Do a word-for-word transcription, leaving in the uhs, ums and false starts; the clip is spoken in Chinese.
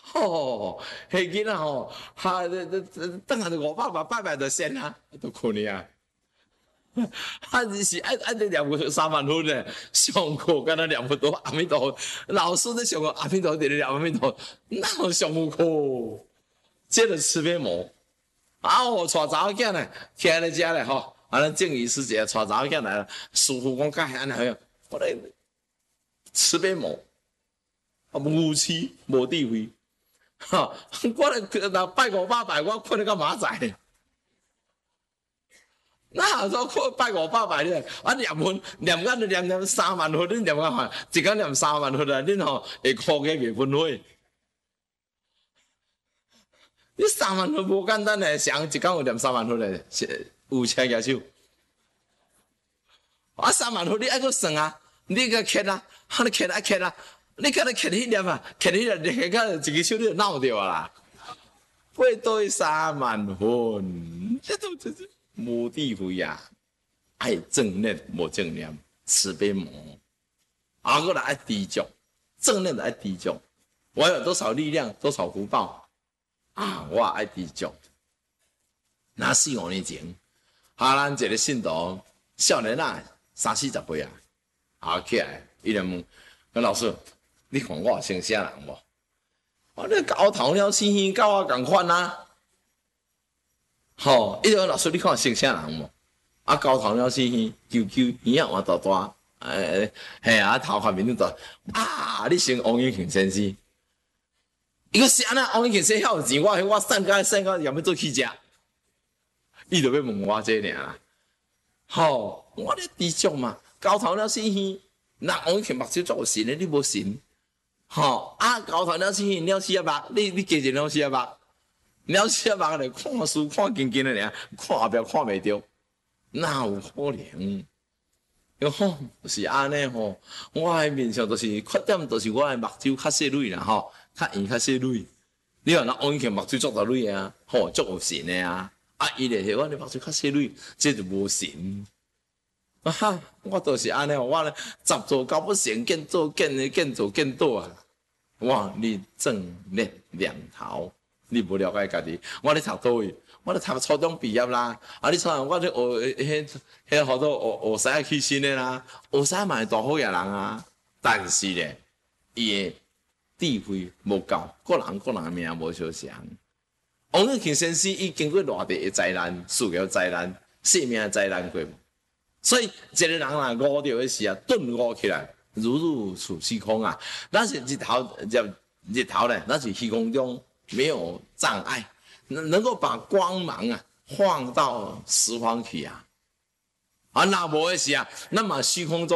吼，迄囡仔吼，哈，等下就五百八拜拜就先啊，都困去啊。啊，是爱爱得念过三万分咧，上课敢若念不到阿弥陀佛，老师在上课阿弥陀佛，在念阿弥陀佛，哪有上课？接着慈悲魔，啊，我带查某囝呢，徛咧遮咧吼，啊，咱正义师姐带查某囝来了，师傅讲甲安尼好，我咧慈悲魔，啊，无痴无智慧，哈，我咧若拜五百拜，我困得到马仔。那时候拜五百拜咧，啊念分念甲你念念三万分，你念甲看，一工念三万分啊，恁吼会哭个袂分火。你三万分无简单诶，谁一工有念三万分诶？有车举手。啊，三万分你爱搁算啊，你个刻啊，啊你刻啊刻啊，你敢若刻迄念啊，刻迄念刻到一个手你就闹掉啦。八对三万分，这都这这。无智慧啊，爱正念无正念，慈悲魔，啊，过来爱知足，正念的爱知足，我有多少力量，多少福报啊！我爱知足。那四五年前，哈咱一个信徒少年啊，三四十岁啊，啊起来，伊就问，讲老师，你看我像啥人无？我这高头了星星狗啊，共款啊。吼，伊个老师，你看像啥人无？啊，高头了是耳揪揪，耳仔换大大，诶，嘿啊，头壳面都大，啊，你像王永庆先生，伊个是安那？王永庆先生遐有钱，我我散家散家，要要做起食，伊就要问我这尔。吼，我咧知足嘛，高头了是耳，那王永庆目睭足有神诶，你无神？吼，啊，高头了是耳，了四啊目，你你加一了四啊目。了解目咧，看书看紧紧的尔，看后壁看袂着，哪有可能？哟吼，是安尼吼，我诶面上就是缺点，就是我诶目睭较细蕊啦吼，较圆较细蕊。你看那王永庆目睭足大蕊啊，吼足有神诶啊，啊伊咧是我咧目睭较细蕊，这就无神。啊哈，我就是安尼，我咧十做九不成，见做见见做见倒啊！哇，你正念两头。你无了解家己，我咧读倒位，我咧读初中毕业啦。啊，你看我咧学迄迄好多学学使起身的啦，学使嘛是大好野人啊。但是咧，伊的智慧无够，个人个人命无相像。王永庆先生伊经过偌地的灾难，事业灾难、生命灾难过，所以一个人若悟着的时啊，顿悟起来，如入处虚空啊。咱是日头日日头咧，咱是虚空中。没有障碍，能能够把光芒啊放到十方去啊，啊，那无的是啊，那么虚空中。